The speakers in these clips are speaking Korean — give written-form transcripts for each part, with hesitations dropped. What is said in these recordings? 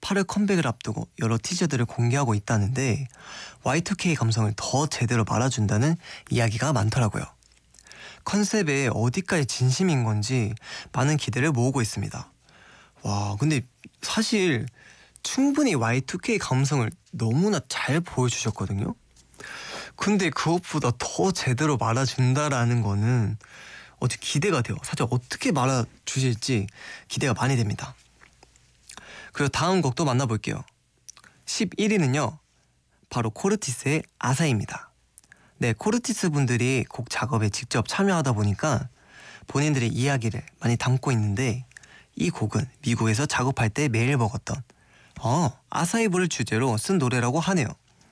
8월 컴백을 앞두고 여러 티저들을 공개하고 있다는데 Y2K 감성을 더 제대로 말아준다는 이야기가 많더라고요. 컨셉에 어디까지 진심인 건지 많은 기대를 모으고 있습니다. 와, 근데 사실 충분히 Y2K 감성을 너무나 잘 보여주셨거든요. 근데 그것보다 더 제대로 말아준다라는 거는 어떻게 기대가 돼요. 사실 어떻게 말아주실지 기대가 많이 됩니다. 그리고 다음 곡도 만나볼게요. 11위는요. 바로 코르티스의 아사히입니다. 네, 코르티스 분들이 곡 작업에 직접 참여하다 보니까 본인들의 이야기를 많이 담고 있는데 이 곡은 미국에서 작업할 때 매일 먹었던 아사히볼을 주제로 쓴 노래라고 하네요.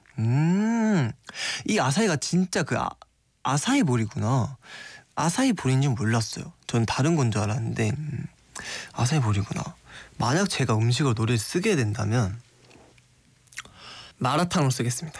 이 아사히가 진짜 그 아사히볼이구나. 아사히볼인 줄 몰랐어요. 전 다른 건 줄 알았는데 아사히볼이구나. 만약 제가 음식으로 노래를 쓰게 된다면 마라탕으로 쓰겠습니다.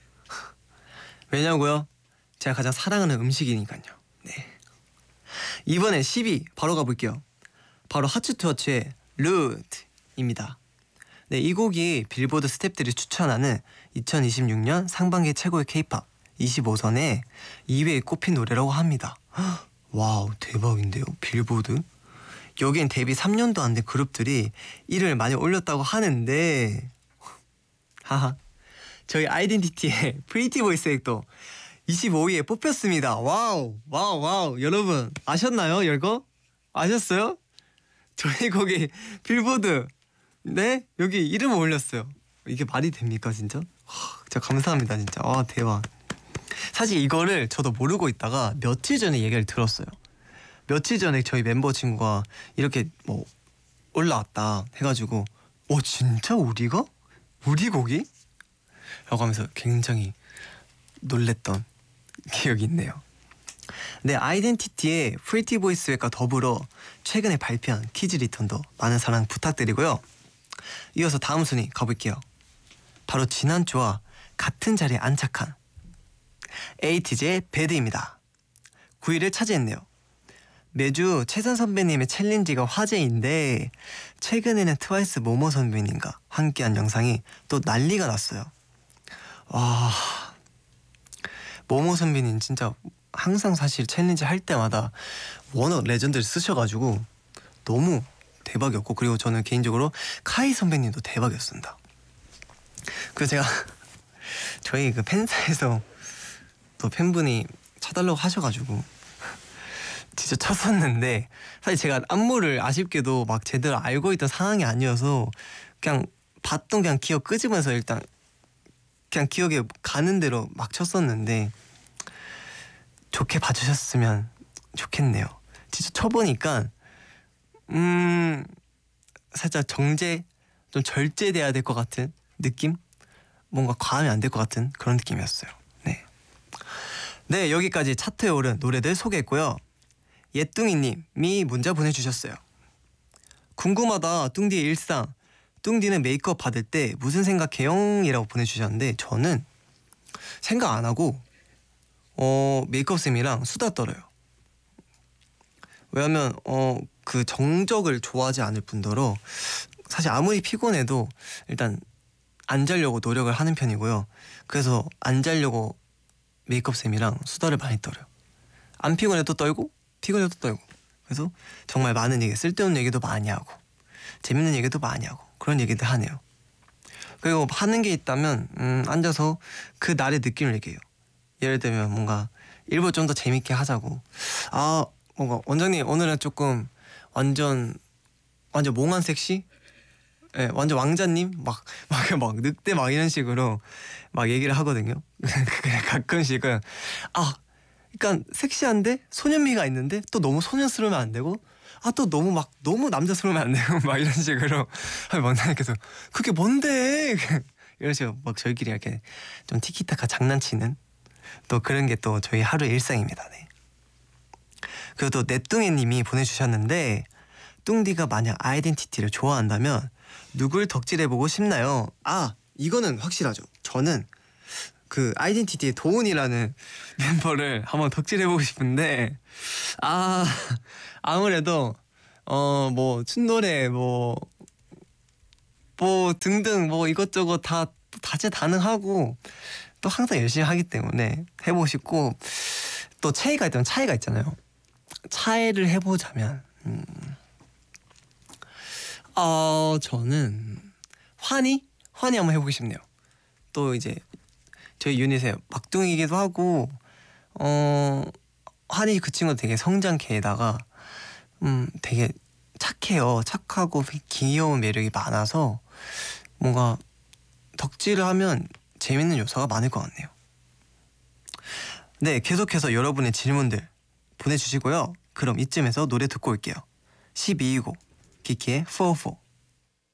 왜냐고요? 제가 가장 사랑하는 음식이니까요. 네. 이번에 10위 바로 가볼게요. 바로 하츠투하츠의 루트입니다. 네, 이 곡이 빌보드 스태프들이 추천하는 2026년 상반기 최고의 K-POP 25선에 2위에 꼽힌 노래라고 합니다. 와우, 대박인데요. 빌보드? 여긴 데뷔 3년도 안 된 그룹들이 1위를 많이 올렸다고 하는데 하하, 저희 아이덴티티의 프리티 보이스 액도 25위에 뽑혔습니다. 와우, 와우, 와우. 여러분 아셨나요? 이거? 아셨어요? 저희 곡이 빌보드 네? 여기 이름을 올렸어요. 이게 말이 됩니까 진짜? 진짜 감사합니다 진짜. 와, 대박. 사실 이거를 저도 모르고 있다가 며칠 전에 얘기를 들었어요. 며칠 전에 저희 멤버 친구가 이렇게 뭐 올라왔다 해가지고 진짜 우리가? 우리 곡이? 라고 하면서 굉장히 놀랬던 기억이 있네요. 네, 아이덴티티의 프리티 보이스웨과 더불어 최근에 발표한 키즈 리턴도 많은 사랑 부탁드리고요. 이어서 다음 순위 가볼게요. 바로 지난주와 같은 자리에 안착한 에이티즈의 배드입니다. 9위를 차지했네요. 매주 최선 선배님의 챌린지가 화제인데 최근에는 트와이스 모모 선배님과 함께한 영상이 또 난리가 났어요. 와, 모모 선배님 진짜 항상 사실 챌린지 할 때마다 워낙 레전드를 쓰셔가지고 너무 대박이었고, 그리고 저는 개인적으로 카이 선배님도 대박이었습니다. 그래서 제가 저희 그 팬사에서 또 팬분이 쳐달라고 하셔가지고 진짜 쳤었는데, 사실 제가 안무를 아쉽게도 막 제대로 알고 있던 상황이 아니어서 그냥 봤던 그냥 기억 끄집어서 일단 그냥 기억에 가는 대로 막 쳤었는데 좋게 봐주셨으면 좋겠네요. 진짜 쳐보니까 살짝 좀 절제돼야 될 것 같은 느낌? 뭔가 과하면 안 될 것 같은 그런 느낌이었어요. 네, 여기까지 차트에 오른 노래들 소개했고요. 예뚱이님이 문자 보내주셨어요. 궁금하다 뚱디의 일상. 뚱디는 메이크업 받을 때 무슨 생각해요? 이라고 보내주셨는데 저는 생각 안 하고 메이크업쌤이랑 수다 떨어요. 왜냐면 그 정적을 좋아하지 않을 뿐더러 사실 아무리 피곤해도 일단 안 자려고 노력을 하는 편이고요. 그래서 안 자려고 메이크업쌤이랑 수다를 많이 떨어요. 안 피곤해도 떨고 피곤해도 떨고. 그래서 정말 많은 얘기, 쓸데없는 얘기도 많이 하고 재밌는 얘기도 많이 하고 그런 얘기들 하네요. 그리고 하는 게 있다면 앉아서 그 날의 느낌을 얘기해요. 예를 들면 뭔가 일부러 좀 더 재밌게 하자고, 뭔가 원장님 오늘은 조금 완전 몽환 섹시? 네, 완전 왕자님? 막 늑대 막 이런 식으로 막 얘기를 하거든요. 그냥 가끔씩은 그러니까 섹시한데 소년미가 있는데 또 너무 소년스러우면 안 되고 또 너무 남자스러우면 안 되고 막 이런 식으로 왕자님께서 그게 뭔데? 이런 식으로 막 저희끼리 이렇게 좀 티키타카 장난치는 또 그런 게 또 저희 하루의 일상입니다. 네. 그리고 또 내뚱이님이 보내주셨는데 뚱디가 만약 아이덴티티를 좋아한다면 누굴 덕질해보고 싶나요? 이거는 확실하죠. 저는 그 아이덴티티의 도훈이라는 멤버를 한번 덕질해보고 싶은데 아무래도 뭐 춘노래 뭐 뭐 등등 뭐 이것저것 다 다재다능하고 또 항상 열심히 하기 때문에 해보고 싶고, 또 차이가 있잖아요. 차이를 해보자면 저는 환희 한번 해보고 싶네요. 또 이제 저희 유닛의 막둥이기도 하고 환희 그 친구 되게 성장케에다가 되게 착해요. 착하고 귀여운 매력이 많아서 뭔가 덕질을 하면 재밌는 요소가 많을 것 같네요. 네, 계속해서 여러분의 질문들 보내주시고요. 그럼 이쯤에서 노래 듣고 올게요. 12고 키키의 44.